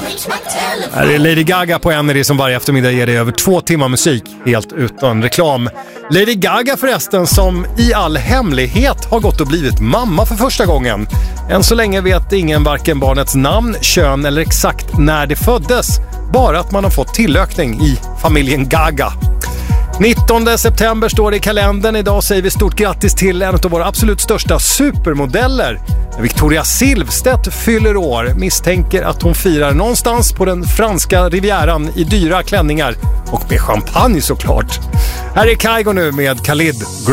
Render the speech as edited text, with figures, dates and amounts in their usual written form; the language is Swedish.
Här är Lady Gaga på Energy som varje eftermiddag ger dig över 2 timmar musik helt utan reklam. Lady Gaga förresten som i all hemlighet har gått och blivit mamma för första gången. Än så länge vet ingen varken barnets namn, kön eller exakt när det föddes. Bara att man har fått tillökning i familjen Gaga. 19 september står det i kalendern. Idag säger vi stort grattis till en av våra absolut största supermodeller. Victoria Silvstedt fyller år. Misstänker att hon firar någonstans på den franska rivieran i dyra klänningar och med champagne såklart. Här är Kygo nu med Khalid.